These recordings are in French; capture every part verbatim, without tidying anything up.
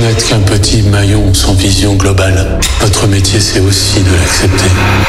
n'êtes qu'un petit maillon sans vision globale. Votre métier, c'est aussi de l'accepter.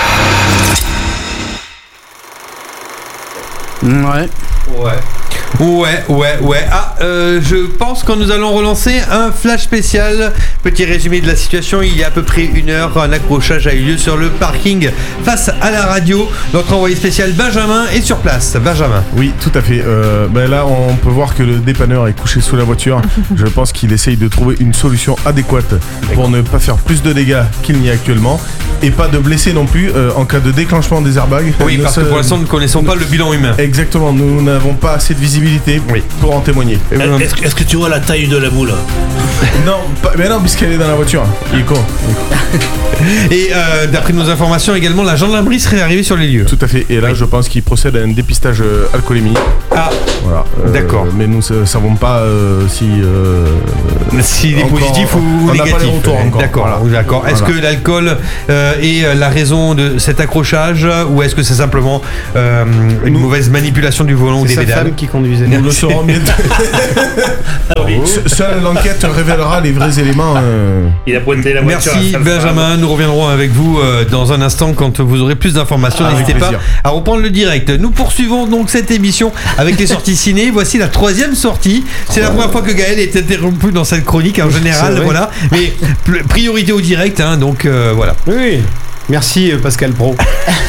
Ouais. Ouais. Ouais, ouais, ouais. Ah, euh, je pense que nous allons relancer un flash spécial. Petit résumé de la situation. Il y a à peu près une heure, un accrochage a eu lieu sur le parking face à la radio. Notre envoyé spécial Benjamin est sur place. Benjamin. Oui, tout à fait. Euh, ben là, on peut voir que le dépanneur est couché sous la voiture. Je pense qu'il essaye de trouver une solution adéquate pour ne pas faire plus de dégâts qu'il n'y a actuellement et pas de blessés non plus euh, en cas de déclenchement des airbags. Oui, parce que pour l'instant, nous ne connaissons pas le bilan humain. Exactement, nous n'avons pas assez de visibilité oui. pour en témoigner. Est-ce que, est-ce que tu vois la taille de la boule? Non, pas, mais non, puisqu'elle est dans la voiture. Il est con. Et euh, d'après nos informations également, la gendarmerie serait arrivée sur les lieux. Tout à fait. Et là, oui. je pense qu'il procède à un dépistage euh, alcoolémie. Ah, voilà. Euh, d'accord. Mais nous ne savons pas euh, si. Euh, S'il est encore, positif ou on négatif. On n'a pas les retours encore. D'accord. Voilà. D'accord. Est-ce voilà. que l'alcool euh, est la raison de cet accrochage ou est-ce que c'est simplement euh, une nous, mauvaise manipulation du volant ou des pédales? C'est sa femme qui conduisait. Nous le saurons bientôt. Ah oui. Seule l'enquête révélera les vrais éléments. Euh... Il a pointé la voiture. Merci Benjamin. Nous reviendrons avec vous euh, dans un instant quand vous aurez plus d'informations. Ah, n'hésitez pas à reprendre le direct. Nous poursuivons donc cette émission avec les sorties ciné. Voici la troisième sortie. C'est la première fois que Gaël est interrompu dans cette chronique en général. Voilà. Mais priorité au direct. Hein, donc euh, voilà. Oui. Merci Pascal Pro.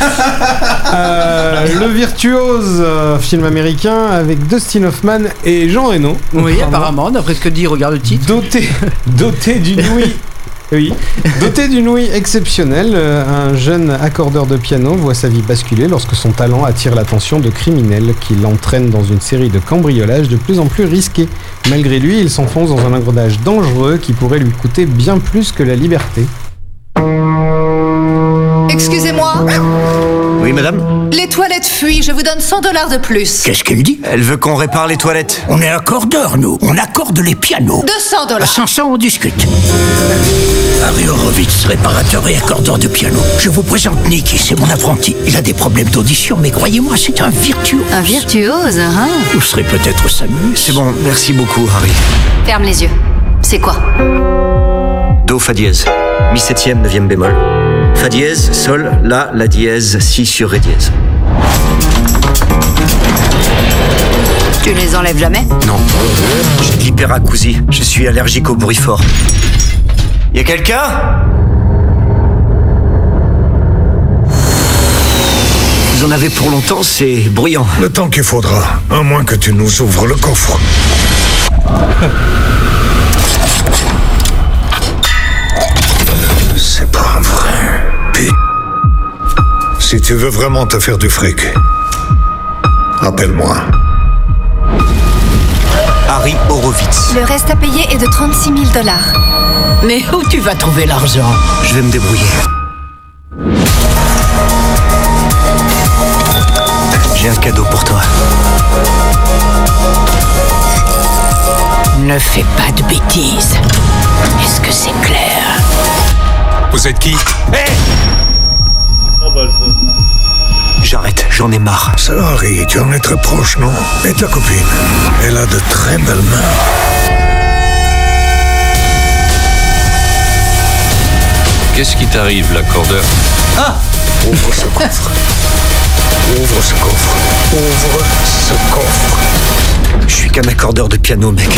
euh, le Virtuose, euh, film américain avec Dustin Hoffman et Jean Reno. Oui, apparemment, d'après ce que dit, regarde le titre. Doté, doté d'une ouïe. Oui. Doté d'une ouïe exceptionnelle, un jeune accordeur de piano voit sa vie basculer lorsque son talent attire l'attention de criminels qui l'entraînent dans une série de cambriolages de plus en plus risqués. Malgré lui, il s'enfonce dans un engrenage dangereux qui pourrait lui coûter bien plus que la liberté. Excusez-moi. Oui, madame? Les toilettes fuient, je vous donne cent dollars de plus. Qu'est-ce qu'elle dit? Elle veut qu'on répare les toilettes. On est accordeurs, nous. On accorde les pianos. deux cents dollars. À cinq cents, on discute. Harry Horowitz, réparateur et accordeur de piano. Je vous présente Nicky, c'est mon apprenti. Il a des problèmes d'audition, mais croyez-moi, c'est un virtuose. Un virtuose, hein? Vous serez peut-être Samus. C'est bon, merci beaucoup, Harry. Ferme les yeux. C'est quoi? Do, fa dièse. Mi septième, neuvième bémol. Fa dièse, sol, la, la dièse, si sur ré dièse. Tu ne les enlèves jamais? Non. J'ai de l'hyperacousie. Je suis allergique au bruit fort. Y'a quelqu'un? Vous en avez pour longtemps, c'est bruyant. Le temps qu'il faudra, à moins que tu nous ouvres le coffre. C'est pas vrai. Putain. Si tu veux vraiment te faire du fric, appelle-moi. Harry Horowitz. Le reste à payer est de trente-six mille dollars. Mais où tu vas trouver l'argent? Je vais me débrouiller. J'ai un cadeau pour toi. Ne fais pas de bêtises. Est-ce que c'est clair? Vous êtes qui? Hé! J'arrête, j'en ai marre. Ça, Harry, tu en es très proche, non? Et ta copine? Elle a de très belles mains. Qu'est-ce qui t'arrive, l'accordeur? Ah! Ouvre ce coffre. Ouvre ce coffre. Ouvre ce coffre. Je suis qu'un accordeur de piano, mec.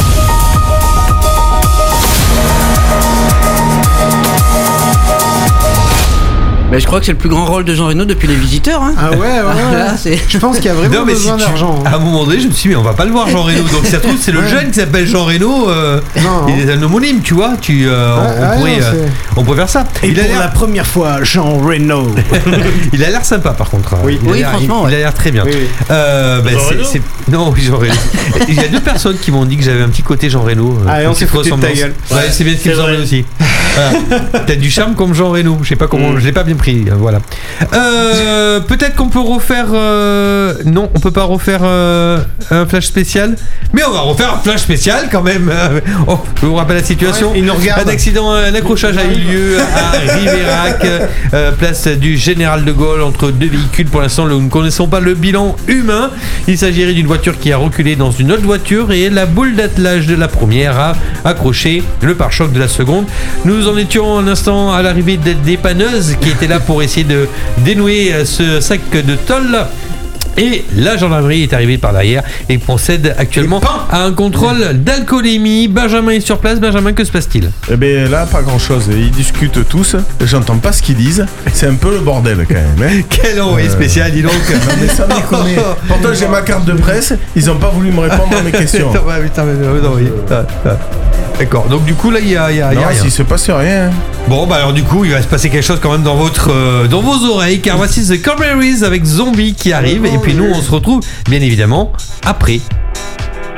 Mais je crois que c'est le plus grand rôle de Jean Reno depuis Les Visiteurs. Hein. Ah ouais, ouais, ouais. Là, c'est... Je pense qu'il y a vraiment non, besoin si d'argent. Tu... À un moment donné, je me suis dit, mais on va pas le voir, Jean Reno. Donc, ça se trouve, c'est le ouais. jeune qui s'appelle Jean Reno. Euh, non, il est un homonyme, tu vois. Tu, euh, ouais, on, ouais, pourrait, non, euh, on pourrait faire ça. Et il pour a l'air... la première fois, Jean Reno. Il a l'air sympa, par contre. Oui, il oui l'air, franchement. Il, ouais. il a l'air très bien. Oui, oui. Euh, bah, c'est, c'est... Non, oui, Jean Reno. Il y a deux personnes qui m'ont dit que j'avais un petit côté Jean Reno. Ah, et on s'est foutu de ta gueule. Ouais, c'est bien ce qu'il Jean Reno aussi. T'as du charme comme Jean Reno. Je sais pas comment, je l'ai pas bien compris, voilà. Euh, peut-être qu'on peut refaire... Euh, non, on peut pas refaire euh, un flash spécial. Mais on va refaire un flash spécial quand même. Oh, je vous rappelle la situation. Ouais, il nous regarde. Un accident, un accrochage a eu lieu à Riverac, euh, place du Général de Gaulle, entre deux véhicules. Pour l'instant, nous ne connaissons pas le bilan humain. Il s'agirait d'une voiture qui a reculé dans une autre voiture et la boule d'attelage de la première a accroché le pare-choc de la seconde. Nous en étions un instant à l'arrivée des dépanneuses qui étaient là pour essayer de dénouer ce sac de tôle. Et la gendarmerie est arrivée par derrière et procède actuellement à un contrôle d'alcoolémie. Benjamin est sur place. Benjamin, que se passe-t-il ? Eh bien là, pas grand-chose. Ils discutent tous. J'entends pas ce qu'ils disent. C'est un peu le bordel quand même. Hein. Quel envoyé euh... spécial, dis donc. Non mais ça déconne. Pourtant j'ai ma carte de presse. Ils ont pas voulu me répondre à mes questions. Ouais, putain, mais non, oui. D'accord. Donc du coup là, il y a, y a, non, y a rien. s'il se passe rien. Bon, bah alors du coup, il va se passer quelque chose quand même dans votre, euh, dans vos oreilles, car voici The Cranberries avec Zombie qui arrive. Et puis nous, on se retrouve bien évidemment après